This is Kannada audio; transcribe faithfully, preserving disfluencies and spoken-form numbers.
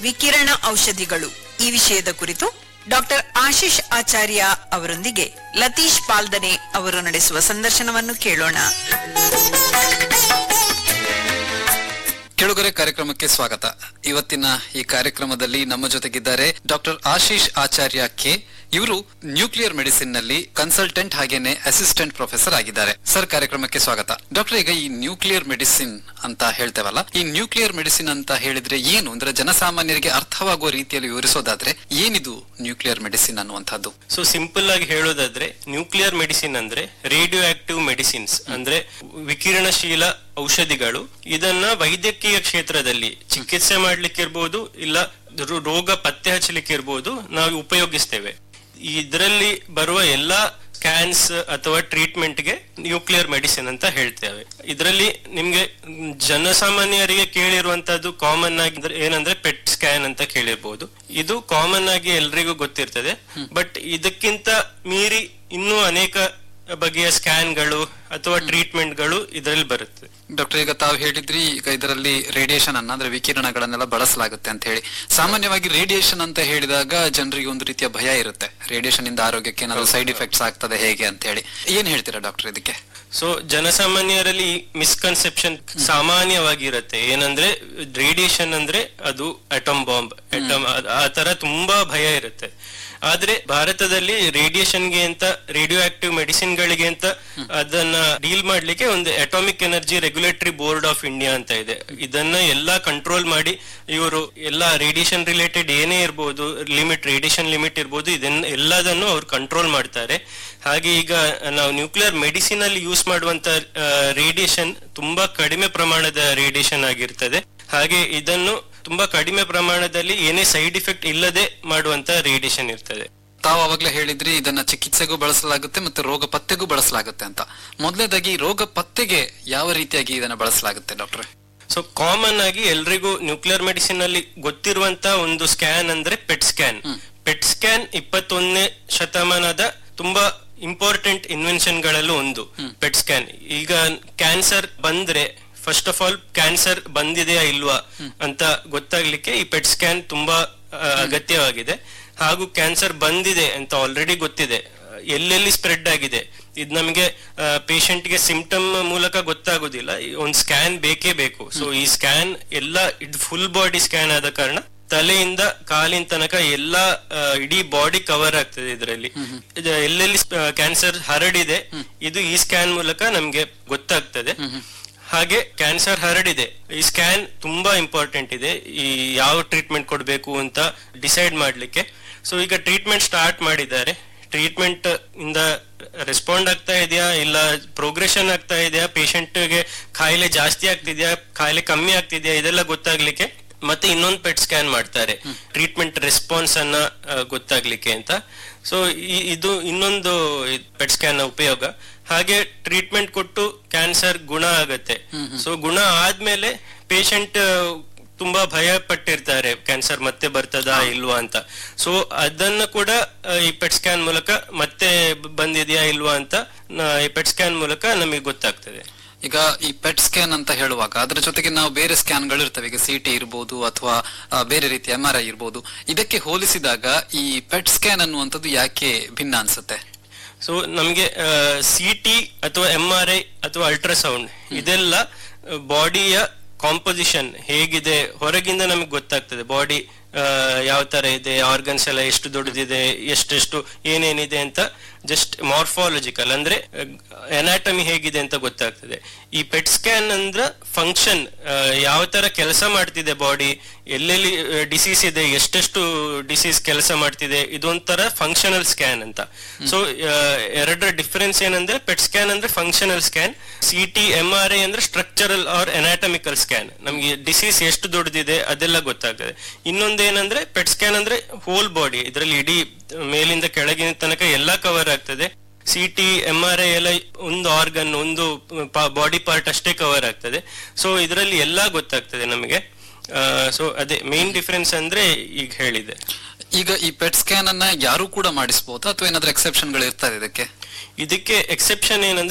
ವಿಕಿರಣ ಔಷಧಿಗಳು ಈ ವಿಷಯದ ಕುರಿತು ಡಾಕ್ಟರ್ ಆಶೀಶ್ ಆಚಾರ್ಯ ಅವರೊಂದಿಗೆ ಲತೀಶ್ ಪಾಲ್ದನೆ ಅವರು ನಡೆಸುವ ಸಂದರ್ಶನವನ್ನು ಕೇಳೋಣ. ಕೆಳಗರೆ ಕಾರ್ಯಕ್ರಮಕ್ಕೆ ಸ್ವಾಗತ. ಇವತ್ತಿನ ಈ ಕಾರ್ಯಕ್ರಮದಲ್ಲಿ ನಮ್ಮ ಜೊತೆಗಿದ್ದಾರೆ ಡಾಕ್ಟರ್ ಆಶೀಶ್ ಆಚಾರ್ಯ ಕೆ. ಇವರು ನ್ಯೂಕ್ಲಿಯರ್ ಮೆಡಿಸಿನ್ ನಲ್ಲಿ ಕನ್ಸಲ್ಟೆಂಟ್ ಹಾಗೇನೆ ಅಸಿಸ್ಟೆಂಟ್ ಪ್ರೊಫೆಸರ್ ಆಗಿದ್ದಾರೆ. ಸರ್, ಕಾರ್ಯಕ್ರಮಕ್ಕೆ ಸ್ವಾಗತ. ಡಾಕ್ಟರ್, ಈಗ ಈ ನ್ಯೂಕ್ಲಿಯರ್ ಮೆಡಿಸಿನ್ ಅಂತ ಹೇಳ್ತೇವಲ್ಲ, ಈ ನ್ಯೂಕ್ಲಿಯರ್ ಮೆಡಿಸಿನ್ ಅಂತ ಹೇಳಿದ್ರೆ ಏನು ಅಂದ್ರೆ ಜನಸಾಮಾನ್ಯರಿಗೆ ಅರ್ಥವಾಗುವ ರೀತಿಯಲ್ಲಿ ವಿವರಿಸೋದಾದ್ರೆ ಏನಿದು ನ್ಯೂಕ್ಲಿಯರ್ ಮೆಡಿಸಿನ್ ಅನ್ನುವಂಥದ್ದು? ಸೊ ಸಿಂಪಲ್ ಆಗಿ ಹೇಳೋದಾದ್ರೆ ನ್ಯೂಕ್ಲಿಯರ್ ಮೆಡಿಸಿನ್ ಅಂದ್ರೆ ರೇಡಿಯೋ ಆಕ್ಟಿವ್ ಮೆಡಿಸಿನ್ಸ್ ಅಂದ್ರೆ ವಿಕಿರಣಶೀಲ ಔಷಧಿಗಳು. ಇದನ್ನ ವೈದ್ಯಕೀಯ ಕ್ಷೇತ್ರದಲ್ಲಿ ಚಿಕಿತ್ಸೆ ಮಾಡ್ಲಿಕ್ಕೆ ಇರ್ಬೋದು, ಇಲ್ಲ ರೋಗ ಪತ್ತೆ ಹಚ್ಚಲಿಕ್ಕೆ ಇರ್ಬೋದು, ನಾವು ಉಪಯೋಗಿಸ್ತೇವೆ. ಇದರಲ್ಲಿ ಬರುವ ಎಲ್ಲಾ ಸ್ಕ್ಯಾನ್ಸ್ ಅಥವಾ ಟ್ರೀಟ್ಮೆಂಟ್ ಗೆ ನ್ಯೂಕ್ಲಿಯರ್ ಮೆಡಿಸಿನ್ ಅಂತ ಹೇಳ್ತೇವೆ. ಇದರಲ್ಲಿ ನಿಮ್ಗೆ ಜನಸಾಮಾನ್ಯರಿಗೆ ಕೇಳಿರುವಂತದ್ದು ಕಾಮನ್ ಆಗಿ ಏನಂದ್ರೆ ಪೆಟ್ ಸ್ಕ್ಯಾನ್ ಅಂತ ಕೇಳಿರ್ಬೋದು. ಇದು ಕಾಮನ್ ಆಗಿ ಎಲ್ರಿಗೂ ಗೊತ್ತಿರ್ತದೆ. ಬಟ್ ಇದಕ್ಕಿಂತ ಮೀರಿ ಇನ್ನೂ ಅನೇಕ ಬಗೆಯ ಸ್ಕ್ಯಾನ್ಗಳು ಅಥವಾ ಟ್ರೀಟ್ಮೆಂಟ್ಗಳು ಇದರಲ್ಲಿ ಬರುತ್ತೆ. ಡಾಕ್ಟರ್, ಈಗ ತಾವು ಹೇಳಿದ್ರಿ ಈಗ ಇದರಲ್ಲಿ ರೇಡಿಯೇಷನ್ ಅನ್ನ ಅಂದ್ರೆ ವಿಕಿರಣಗಳನ್ನೆಲ್ಲ ಬಳಸಲಾಗುತ್ತೆ ಅಂತ ಹೇಳಿ. ಸಾಮಾನ್ಯವಾಗಿ ರೇಡಿಯೇಷನ್ ಅಂತ ಹೇಳಿದಾಗ ಜನರಿಗೆ ಒಂದು ರೀತಿಯ ಭಯ ಇರುತ್ತೆ, ರೇಡಿಯೇಷನ್ ಇಂದ ಆರೋಗ್ಯಕ್ಕೆ ಏನಾದ್ರು ಸೈಡ್ ಎಫೆಕ್ಟ್ಸ್ ಆಗ್ತದೆ ಹೇಗೆ ಅಂತ ಹೇಳಿ. ಏನ್ ಹೇಳ್ತೀರಾ ಡಾಕ್ಟರ್ ಇದಕ್ಕೆ? So ಜನಸಾಮಾನ್ಯರಲ್ಲಿ misconception ಸಾಮಾನ್ಯವಾಗಿರುತ್ತೆ. ಏನಂದ್ರೆ ರೇಡಿಯೇಷನ್ ಅಂದ್ರೆ ಅದು ಅಟಮ್ ಬಾಂಬ್, ಅಟಮ್ ಆ ತರ ತುಂಬಾ ಭಯ ಇರುತ್ತೆ. ಆದ್ರೆ ಭಾರತದಲ್ಲಿ ರೇಡಿಯೇಷನ್ಗೆ ಅಂತ ರೇಡಿಯೋ ಆಕ್ಟಿವ್ ಮೆಡಿಸಿನ್ ಗಳಿಗೆ ಅಂತ ಅದನ್ನ ಡೀಲ್ ಮಾಡ್ಲಿಕ್ಕೆ ಒಂದು atomic energy regulatory board of India ಅಂತ ಇದೆ. ಇದನ್ನ ಎಲ್ಲಾ ಕಂಟ್ರೋಲ್ ಮಾಡಿ ಇವರು ಎಲ್ಲಾ ರೇಡಿಯೇಷನ್ ರಿಲೇಟೆಡ್ ಏನೇ ಇರ್ಬೋದು, ಲಿಮಿಟ್ ರೇಡಿಯೇಷನ್ ಲಿಮಿಟ್ ಇರ್ಬೋದು, ಇದನ್ನ ಎಲ್ಲದನ್ನು ಅವ್ರು ಕಂಟ್ರೋಲ್ ಮಾಡ್ತಾರೆ. ಹಾಗೆ ಈಗ ನಾವು ನ್ಯೂಕ್ಲಿಯರ್ ಮೆಡಿಸಿನ್ ಅಲ್ಲಿ ಯೂಸ್ ಮಾಡುವಂತ ರೇಡಿಯೇಷನ್ ತುಂಬಾ ಕಡಿಮೆ ಪ್ರಮಾಣದ ರೇಡಿಯೇಷನ್ ಆಗಿರ್ತದೆ. ಹಾಗೆ ಇದನ್ನು ತುಂಬಾ ಕಡಿಮೆ ಪ್ರಮಾಣದಲ್ಲಿ ಏನೇ ಸೈಡ್ ಇಫೆಕ್ಟ್ ಇಲ್ಲದೆ ಮಾಡುವಂತ ರೇಡಿಯೇಷನ್ ಇರ್ತದೆ. ತಾವು ಅವಾಗ್ಲೇ ಹೇಳಿದ್ರಿ ಇದನ್ನ ಚಿಕಿತ್ಸೆಗೂ ಬಳಸಲಾಗುತ್ತೆ ಮತ್ತೆ ರೋಗ ಪತ್ತೆಗೂ ಬಳಸಲಾಗುತ್ತೆ ಅಂತ. ಮೊದಲನೇದಾಗಿ ರೋಗ ಪತ್ತೆಗೆ ಯಾವ ರೀತಿಯಾಗಿ ಇದನ್ನ ಬಳಸಲಾಗುತ್ತೆ ಡಾಕ್ಟ್ರೆ? ಸೊ ಕಾಮನ್ ಆಗಿ ಎಲ್ರಿಗೂ ನ್ಯೂಕ್ಲಿಯರ್ ಮೆಡಿಸಿನ್ ಅಲ್ಲಿ ಗೊತ್ತಿರುವಂತ ಒಂದು ಸ್ಕ್ಯಾನ್ ಅಂದ್ರೆ ಪೆಟ್ ಸ್ಕ್ಯಾನ್. ಪೆಟ್ ಸ್ಕ್ಯಾನ್ ಇಪ್ಪತ್ತೊಂದನೇ ಶತಮಾನದ ತುಂಬಾ ಇಂಪಾರ್ಟೆಂಟ್ ಇನ್ವೆನ್ಷನ್ ಗಳಲ್ಲೂ ಒಂದು ಪೆಟ್ ಸ್ಕ್ಯಾನ್. ಈಗ ಕ್ಯಾನ್ಸರ್ ಬಂದ್ರೆ ಫಸ್ಟ್ ಆಫ್ ಆಲ್ ಕ್ಯಾನ್ಸರ್ ಬಂದಿದೆಯಾ ಇಲ್ವಾ ಅಂತ ಗೊತ್ತಾಗ್ಲಿಕ್ಕೆ ಈ ಪೆಟ್ ಸ್ಕ್ಯಾನ್ ತುಂಬಾ ಅಗತ್ಯವಾಗಿದೆ. ಹಾಗೂ ಕ್ಯಾನ್ಸರ್ ಬಂದಿದೆ ಅಂತ ಆಲ್ರೆಡಿ ಗೊತ್ತಿದೆ, ಎಲ್ಲೆಲ್ಲಿ ಸ್ಪ್ರೆಡ್ ಆಗಿದೆ ಇದು ನಮಗೆ ಪೇಷಂಟ್ ಗೆ ಸಿಂಪ್ಟಮ್ ಮೂಲಕ ಗೊತ್ತಾಗೋದಿಲ್ಲ, ಒಂದು ಸ್ಕ್ಯಾನ್ ಬೇಕೇ ಬೇಕು. ಸೊ ಈ ಸ್ಕ್ಯಾನ್ ಎಲ್ಲ ಇದು ಫುಲ್ ಬಾಡಿ ಸ್ಕ್ಯಾನ್ ಆದ ಕಾರಣ ತಲೆಯಿಂದ ಕಾಲಿನ ತನಕ ಎಲ್ಲಾ ಇಡೀ ಬಾಡಿ ಕವರ್ ಆಗ್ತದೆ. ಇದರಲ್ಲಿ ಎಲ್ಲೆಲ್ಲಿ ಕ್ಯಾನ್ಸರ್ ಹರಡಿದೆ ಇದು ಈ ಸ್ಕ್ಯಾನ್ ಮೂಲಕ ನಮ್ಗೆ ಗೊತ್ತಾಗ್ತದೆ. ಹಾಗೆ ಕ್ಯಾನ್ಸರ್ ಹರಡಿದೆ, ಈ ಸ್ಕ್ಯಾನ್ ತುಂಬಾ ಇಂಪಾರ್ಟೆಂಟ್ ಇದೆ ಈ ಯಾವ ಟ್ರೀಟ್ಮೆಂಟ್ ಕೊಡ್ಬೇಕು ಅಂತ ಡಿಸೈಡ್ ಮಾಡ್ಲಿಕ್ಕೆ. ಸೊ ಈಗ ಟ್ರೀಟ್ಮೆಂಟ್ ಸ್ಟಾರ್ಟ್ ಮಾಡಿದ್ದಾರೆ. ಟ್ರೀಟ್ಮೆಂಟ್ ಇಂದ ರೆಸ್ಪಾಂಡ್ ಆಗ್ತಾ ಇದೆಯಾ ಇಲ್ಲ ಪ್ರೋಗ್ರೆಷನ್ ಆಗ್ತಾ ಇದೆಯಾ, ಪೇಷಂಟ್ ಗೆ ಕಾಯಿಲೆ ಜಾಸ್ತಿ ಆಗ್ತಿದ್ಯಾ ಕಾಯಿಲೆ ಕಮ್ಮಿ ಆಗ್ತಿದ್ಯಾ, ಇದೆಲ್ಲ ಗೊತ್ತಾಗ್ಲಿಕ್ಕೆ ಮತ್ತೆ ಇನ್ನೊಂದು ಪೆಟ್ ಸ್ಕ್ಯಾನ್ ಮಾಡ್ತಾರೆ ಟ್ರೀಟ್ಮೆಂಟ್ ರೆಸ್ಪಾನ್ಸ್ ಅನ್ನ ಗೊತ್ತಾಗ್ಲಿಕ್ಕೆ ಅಂತ. ಸೊ ಇದು ಇನ್ನೊಂದು ಪೆಟ್ ಸ್ಕ್ಯಾನ್ ನ ಉಪಯೋಗ. ಹಾಗೆ ಟ್ರೀಟ್ಮೆಂಟ್ ಕೊಟ್ಟು ಕ್ಯಾನ್ಸರ್ ಗುಣ ಆಗತ್ತೆ. ಸೊ ಗುಣ ಆದ್ಮೇಲೆ ಪೇಷಂಟ್ ತುಂಬಾ ಭಯ ಪಟ್ಟಿರ್ತಾರೆ ಕ್ಯಾನ್ಸರ್ ಮತ್ತೆ ಬರ್ತದಾ ಇಲ್ವಾ ಅಂತ. ಸೊ ಅದನ್ನ ಕೂಡ ಈ ಪೆಟ್ ಸ್ಕ್ಯಾನ್ ಮೂಲಕ ಮತ್ತೆ ಬಂದಿದ್ಯಾ ಇಲ್ವಾ ಅಂತ ಈ ಪೆಟ್ ಸ್ಕ್ಯಾನ್ ಮೂಲಕ ನಮಗೆ ಗೊತ್ತಾಗ್ತದೆ. ಈಗ ಈ ಪೆಟ್ ಸ್ಕ್ಯಾನ್ ಅಂತ ಹೇಳುವಾಗ ಅದ್ರ ಜೊತೆಗೆ ನಾವು ಬೇರೆ ಸ್ಕ್ಯಾನ್ ಗಳು ಇರ್ತವೆ, ಈಗ ಸಿ ಟಿ ಇರ್ಬೋದು ಅಥವಾ ಬೇರೆ ರೀತಿಯ ಎಂ ಆರ್ ಐ ಇರ್ಬೋದು. ಇದಕ್ಕೆ ಹೋಲಿಸಿದಾಗ ಈ ಪೆಟ್ ಸ್ಕ್ಯಾನ್ ಅನ್ನುವಂಥದ್ದು ಯಾಕೆ ಭಿನ್ನ ಅನ್ಸುತ್ತೆ? ಸೊ ನಮ್ಗೆ ಸಿ ಟಿ ಅಥವಾ ಎಂ ಆರ್ ಐ ಅಥವಾ ಅಲ್ಟ್ರಾಸೌಂಡ್ ಇದೆಲ್ಲ ಬಾಡಿಯ ಕಾಂಪೋಸಿಷನ್ ಹೇಗಿದೆ ಹೊರಗಿಂದ ನಮಗೆ ಗೊತ್ತಾಗ್ತದೆ. ಬಾಡಿ ಯಾವ ತರ ಇದೆ, ಆರ್ಗನ್ಸ್ ಎಲ್ಲ ಎಷ್ಟು ದೊಡ್ಡದಿದೆ, ಎಷ್ಟೆಷ್ಟು ಏನೇನಿದೆ ಅಂತ ಜಸ್ಟ್ ಮಾರ್ಫಾಲಜಿಕಲ್ ಅಂದ್ರೆ ಎನಾಟಮಿ ಹೇಗಿದೆ ಅಂತ ಗೊತ್ತಾಗ್ತದೆ. ಈ ಪೆಟ್ ಸ್ಕ್ಯಾನ್ ಅಂದ್ರೆ ಫಂಕ್ಷನ್ ಯಾವ ತರ ಕೆಲಸ ಮಾಡ್ತಿದೆ ಬಾಡಿ, ಎಲ್ಲೆಲ್ಲಿ ಡಿಸೀಸ್ ಇದೆ, ಎಷ್ಟೆಷ್ಟು ಡಿಸೀಸ್ ಕೆಲಸ ಮಾಡ್ತಿದೆ, ಇದೊಂಥರ ಫಂಕ್ಷನಲ್ ಸ್ಕ್ಯಾನ್ ಅಂತ. ಸೊ ಎರಡರ ಡಿಫರೆನ್ಸ್ ಏನಂದ್ರೆ ಪೆಟ್ ಸ್ಕ್ಯಾನ್ ಅಂದ್ರೆ functional scan, C T M R I ಅಂದ್ರೆ ಸ್ಟ್ರಕ್ಚರಲ್ ಆರ್ ಎನಾಟಮಿಕಲ್ ಸ್ಕ್ಯಾನ್, ನಮ್ಗೆ ಡಿಸೀಸ್ ಎಷ್ಟು ದೊಡ್ಡದಿದೆ ಅದೆಲ್ಲ ಗೊತ್ತಾಗ್ತದೆ. ಇನ್ನೊಂದು ಏನಂದ್ರೆ ಪೆಟ್ ಸ್ಕ್ಯಾನ್ ಅಂದ್ರೆ ಹೋಲ್ ಬಾಡಿ, ಇದರಲ್ಲಿ ಇಡೀ ಮೇಲಿಂದ ಕೆಳಗಿನ ತನಕ ಎಲ್ಲಾ ಕವರ್ ಆಗ್ತದೆ. C T M R I ಎಲ್ಲ ಒಂದು ಆರ್ಗನ್ ಒಂದು ಬಾಡಿ ಪಾರ್ಟ್ ಅಷ್ಟೇ ಕವರ್ ಆಗ್ತದೆ. ಸೊ ಇದರಲ್ಲಿ ಎಲ್ಲಾ ಗೊತ್ತಾಗ್ತದೆ ನಮಗೆ. ಸೊ ಅದೇ ಮೇನ್ ಡಿಫರೆನ್ಸ್ ಅಂದ್ರೆ ಈಗ ಹೇಳಿದೆ. ಈಗ ಈ ಪೆಟ್ ಸ್ಕ್ಯಾನ್ ಅನ್ನ ಯಾರು ಕೂಡ ಮಾಡಿಸಬಹುದಾ ಅಥವಾ ಏನಾದ್ರೂ ಎಕ್ಸೆಪ್ಷನ್ ಗಳು ಇರ್ತದೆ ಇದಕ್ಕೆ? ಇದಕ್ಕೆ ಎಕ್ಸೆಪ್ಷನ್ ಏನಂದ್ರೆ